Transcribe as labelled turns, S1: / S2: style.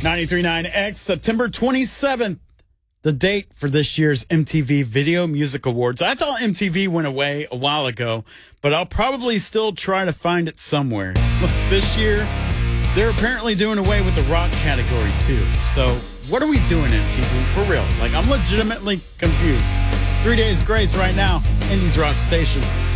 S1: 93.9 X, September 27th, the date for this year's MTV Video Music Awards. I thought MTV went away a while ago, but I'll probably still try to find it somewhere. Look, this year, they're apparently doing away with the rock category, too. So what are we doing, MTV? For real. Like, I'm legitimately confused. 3 Days Grace right now, Indies Rock Station.